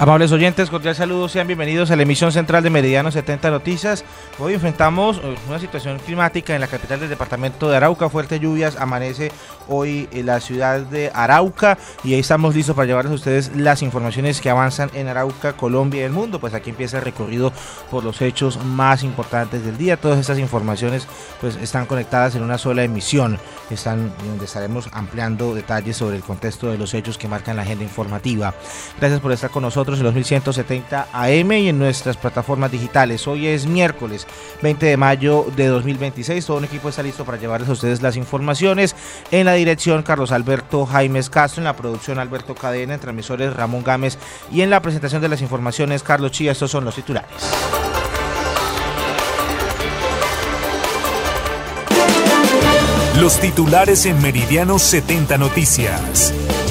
Amables oyentes, cordial saludo, sean bienvenidos a la emisión central de Meridiano 70 Noticias. Hoy enfrentamos una situación climática en la capital del departamento de Arauca, fuertes lluvias, amanece hoy en la ciudad de Arauca y ahí estamos listos para llevarles a ustedes las informaciones que avanzan en Arauca, Colombia y el mundo. Pues aquí empieza el recorrido por los hechos más importantes del día. Todas estas informaciones pues están conectadas en una sola emisión, donde estaremos ampliando detalles sobre el contexto de los hechos que marcan la agenda informativa. Gracias por estar con nosotros en los 1170 AM y en nuestras plataformas digitales. Hoy es miércoles 20 de mayo de 2026. Todo un equipo está listo para llevarles a ustedes las informaciones. En la dirección, Carlos Alberto Jaimes Castro. En la producción, Alberto Cadena. En transmisores, Ramón Gámez. Y en la presentación de las informaciones, Carlos Chía. Estos son los titulares. Los titulares en Meridiano 70 Noticias.